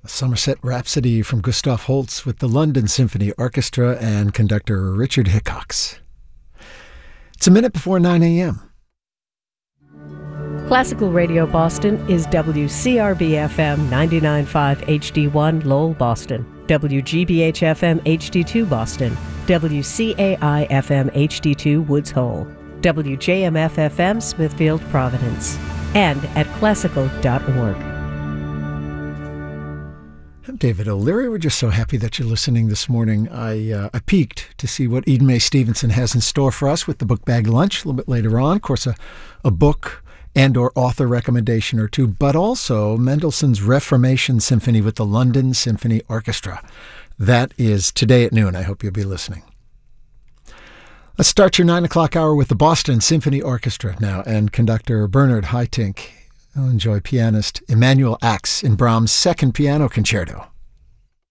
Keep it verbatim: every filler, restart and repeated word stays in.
Somerset Rhapsody from Gustav Holst with the London Symphony Orchestra and conductor Richard Hickox. It's a minute before nine a.m. Classical Radio Boston is W C R B F M ninety-nine point five H D one Lowell, Boston, W G B H F M H D two Boston, W C A I F M H D two Woods Hole, W J M F F M Smithfield, Providence, and at classical dot org. I'm David O'Leary. We're just so happy that you're listening this morning. I uh, I peeked to see what Eden Mae Stevenson has in store for us with the book bag lunch a little bit later on. Of course, a, a book and or author recommendation or two, but also Mendelssohn's Reformation Symphony with the London Symphony Orchestra. That is today at noon. I hope you'll be listening. Let's start your nine o'clock hour with the Boston Symphony Orchestra now, and conductor Bernard Haitink. I'll enjoy pianist Emanuel Ax in Brahms' Second Piano Concerto.